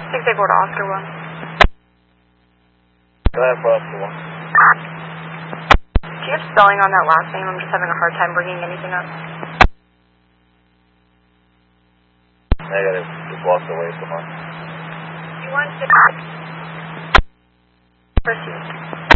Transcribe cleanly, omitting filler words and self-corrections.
I think they go to Oscar 1. Go ahead for Oscar 1. Do you have spelling on that last name? I'm just having a hard time bringing anything up. Negative. Just walked away from us. You want to... Proceed.